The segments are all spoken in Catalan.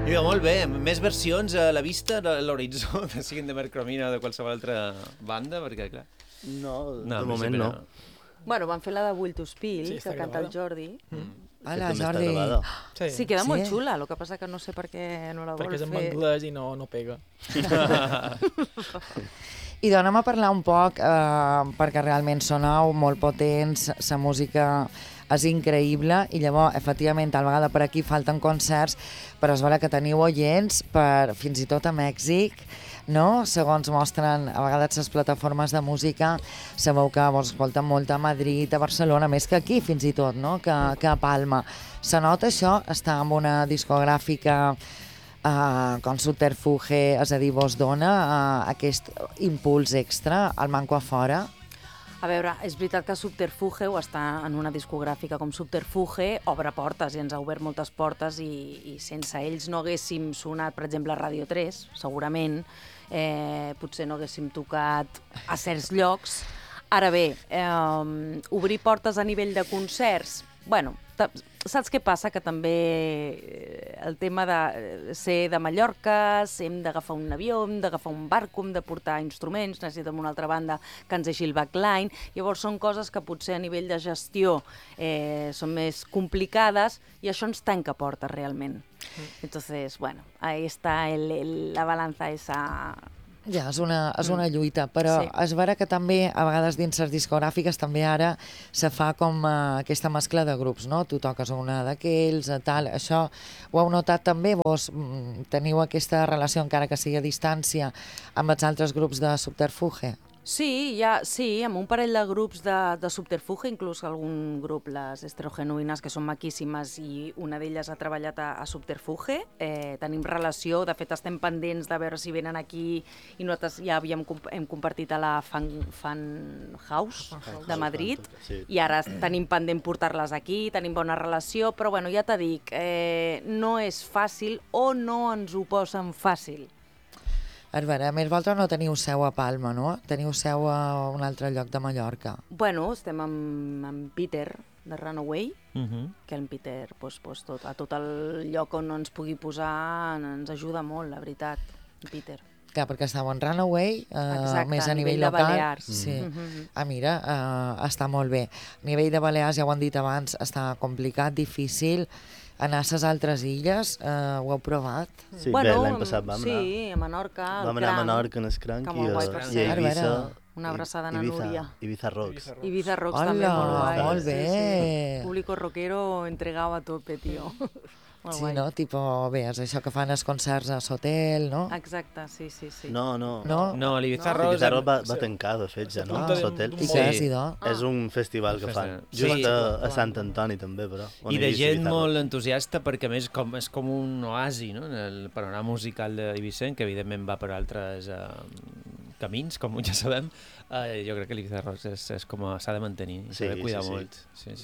I molt bé, més versions a la vista, a l'horitzó, siguin de Mercromina o de qualsevol altra banda, perquè clar... No, de moment no. Bueno, van fer la de Vull to Spill, que canta el Jordi. Hola, Jordi. Sí, queda molt xula, el que passa que no sé per què no la vol fer. Perquè és en anglès i no pega. I dona'm a parlar un poc, perquè realment sonau molt potents, la música és increïble, i llavors, efectivament, tal vegada per aquí falten concerts, però es veure que teniu oients fins i tot a Mèxic, no? Segons mostren a vegades les plataformes de música, sabeu que vos escolten molt a Madrid, a Barcelona, més que aquí fins i tot, no? Que a Palma. Se nota això? Està amb una discogràfica com Subterfuge, és a dir, vos dona aquest impuls extra al manco a fora? A veure, és veritat que Subterfuge, o està en una discogràfica com Subterfuge, obre portes i ens ha obert moltes portes i sense ells no haguéssim sonat, per exemple, a Ràdio 3, segurament, potser no haguéssim tocat a certs llocs. Ara bé, obrir portes a nivell de concerts, bueno, saps què passa? Que també el tema de ser de Mallorca, hem d'agafar un avió, hem d'agafar un barco, hem de portar instruments, necessitem una altra banda que ens deixi el backline, llavors són coses que potser a nivell de gestió són més complicades i això ens tanca portes realment. Entonces, bueno, ahí está la balanza esa... Ja, és una lluita, però és vera que també, a vegades dins les discogràfiques, també ara se fa com aquesta mescla de grups, no? Tu toques una d'aquells, tal, això ho heu notat també? Vos teniu aquesta relació, encara que sigui a distància, amb els altres grups de Subterfuge? Sí, amb un parell de grups de Subterfuge, inclús algun grup, les Esterogenuïnes, que són maquíssimes, i una d'elles ha treballat a Subterfuge. Tenim relació, de fet estem pendents de veure si venen aquí, i nosaltres ja hem compartit a la Fan House de Madrid, i ara tenim pendent portar-les aquí, tenim bona relació, però bueno, ja t'ho dic, no és fàcil o no ens ho posen fàcil. A veure, a més, vosaltres no teniu seu a Palma, no? Teniu seu a un altre lloc de Mallorca. Bueno, estem amb Peter, de Runaway, que el Peter, a tot el lloc on ens pugui posar, ens ajuda molt, la veritat, Peter. Clar, perquè estàu en Runaway, més a nivell local. De Balears. Sí. Mira, està molt bé. A nivell de Balears, ja ho han dit abans, està complicat, difícil. Anar a les altres illes, ho heu provat? Sí, bé, l'any passat vam anar. Sí, a Menorca, vam anar a Menorca, en Escranc, i a Eivissa. Una abraçada a Núria. Ibiza Rocks. Ibiza Rocks també, molt guai. Molt bé. Público rockero entregado a tope, tío. Sí, no? Tipo, bé, és això que fan els concerts a Sotel, no? Exacte, sí. No, l'Ibiza Rocks va tancar, de fet, ja, no? Sotel. I què és, idò? És un festival que fan. Just a Sant Antoni, també, però. I de gent molt entusiasta, perquè a més és com un oasi, no? En el panorama musical d'Eivissa, que evidentment va per altres camins, com ja sabem. Jo crec que l'Ibiza Rocks és com s'ha de mantenir, s'ha de cuidar molt. Sí.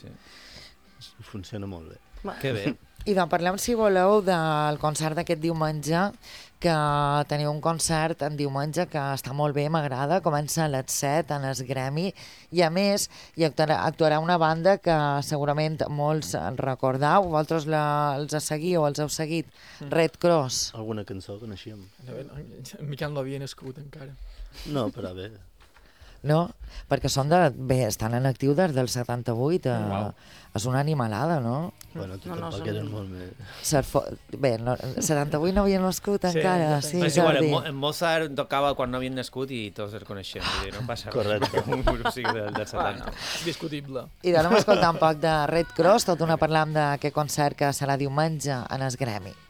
Funciona molt bé. Que bé. I doncs parlem, si voleu, del concert d'aquest diumenge, que teniu un concert en diumenge que està molt bé, m'agrada, comença a les 7 en el Gremi, i a més hi actuarà una banda que segurament molts recordeu, vosaltres els seguiu, els heu seguit, Red Cross. Alguna cançó coneixíem. En Miquel no havia nascut encara. No, però bé. No? Perquè estan en actiu des del 78, és una animalada, no? Bueno, tampoc eren molt més... Bé, 78 no havien nascut encara, sí, Jordi. En Mozart tocava quan no havien nascut i tots el coneixem, no passa res. Correcte. Un grup sigui del 70. És discutible. I doncs escoltar un poc de Red Cross, tot una parlant d'aquest concert que serà diumenge en el Gremi.